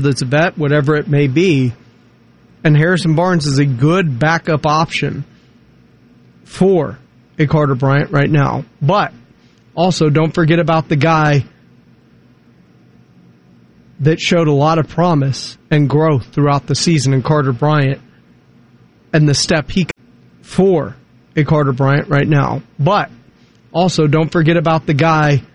that's a vet, whatever it may be. And Harrison Barnes is a good backup option for a Carter Bryant right now. But also, don't forget about the guy that showed a lot of promise and growth throughout the season in Carter Bryant and the step he for a Carter Bryant right now. But also, don't forget about the guy